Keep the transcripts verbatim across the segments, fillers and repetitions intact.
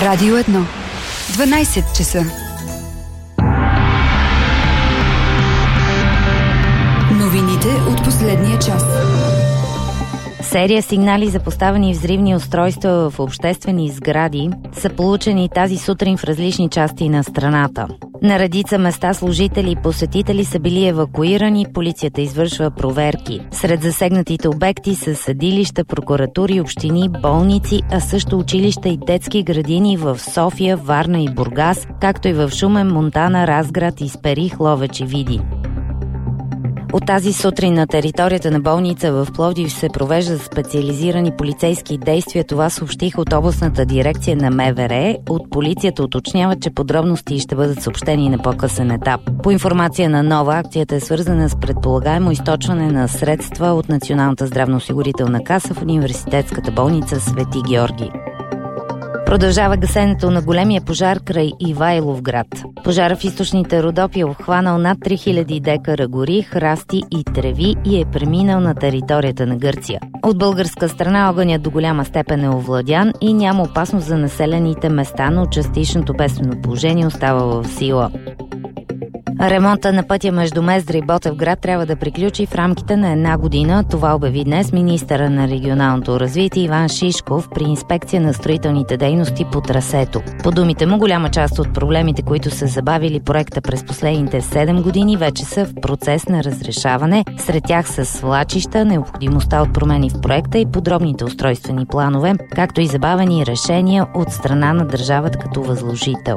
Радио едно. дванайсет часа. Новините от последния час. Серия сигнали за поставени взривни устройства в обществени сгради са получени тази сутрин в различни части на страната. На редица места служители и посетители са били евакуирани, полицията извършва проверки. Сред засегнатите обекти са съдилища, прокуратури, общини, болници, а също училища и детски градини в София, Варна и Бургас, както и в Шумен, Монтана, Разград, Исперих, Ловеч и Видин. От тази сутрин на територията на болница в Пловдив се провеждат специализирани полицейски действия. Това съобщиха от областната дирекция на МВР. От полицията уточняват, че подробности ще бъдат съобщени на по-късен етап. По информация на Нова, акцията е свързана с предполагаемо източване на средства от Националната здравноосигурителна каса в университетската болница Свети Георги. Продължава гасенето на големия пожар край Ивайловград. Пожара в източните Родопи е обхванал над три хиляди декара гори, храсти и треви и е преминал на територията на Гърция. От българска страна огънят до голяма степен е овладян и няма опасност за населените места, но частичното бедствено положение остава в сила. Ремонта на пътя между Мездра и Ботевград трябва да приключи в рамките на една година. Това обяви днес министъра на регионалното развитие Иван Шишков при инспекция на строителните дейности по трасето. По думите му, голяма част от проблемите, които са забавили проекта през последните седем години, вече са в процес на разрешаване. Сред тях са свлачища, необходимостта от промени в проекта и подробните устройствени планове, както и забавени решения от страна на държавата като възложител.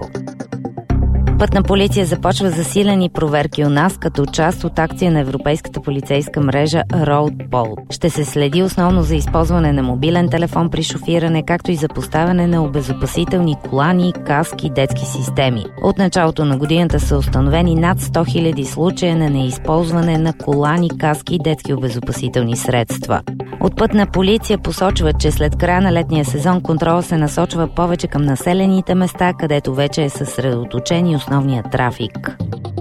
Пътна полиция започва засилени проверки у нас като част от акция на европейската полицейска мрежа RoadPol. Ще се следи основно за използване на мобилен телефон при шофиране, както и за поставяне на обезопасителни колани, каски, детски системи. От началото на годината са установени над сто хиляди случая на неизползване на колани, каски и детски обезопасителни средства. От Пътна полиция посочва, че след края на летния сезон контрола се насочва повече към населените места, където вече е съсредоточен и основния трафик.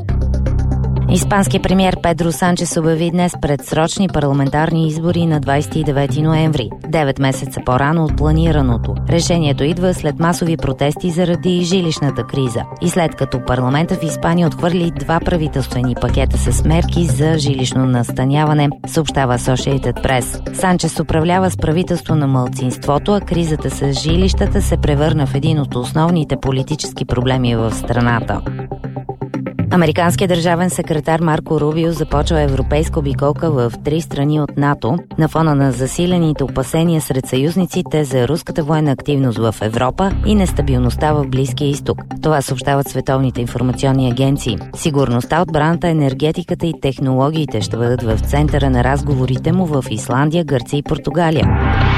Испанският премиер Педро Санчес обяви днес предсрочни парламентарни избори на двадесет и девети ноември, девет месеца по-рано от планираното. Решението идва след масови протести заради жилищната криза и след като парламента в Испания отхвърли два правителствени пакета с мерки за жилищно настаняване, съобщава Associated Press. Санчес управлява с правителство на малцинството, а кризата с жилищата се превърна в един от основните политически проблеми в страната. Американският държавен секретар Марко Рубио започва европейска обиколка в три страни от НАТО на фона на засилените опасения сред съюзниците за руската военна активност в Европа и нестабилността в Близкия изток. Това съобщават световните информационни агенции. Сигурността, отбраната, енергетиката и технологиите ще бъдат в центъра на разговорите му в Исландия, Гърция и Португалия.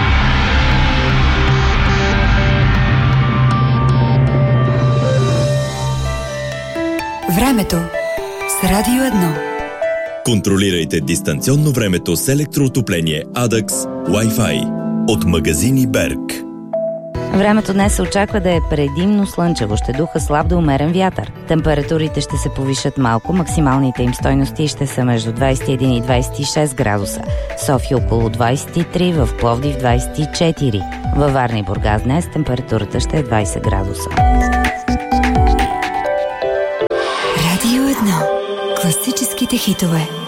Времето с Радио едно. Контролирайте дистанционно времето с електроотопление Адакс Wi-Fi от магазини Берг. Времето днес се очаква да е предимно слънчево. Ще духа слаб до умерен вятър. Температурите ще се повишат малко. Максималните им стойности ще са между двадесет и един и двадесет и шест градуса. София около двадесет и три, в Пловдив двадесет и четири. Във Варна и Бургас днес температурата ще е двадесет градуса. Радио едно. Класическите хитове.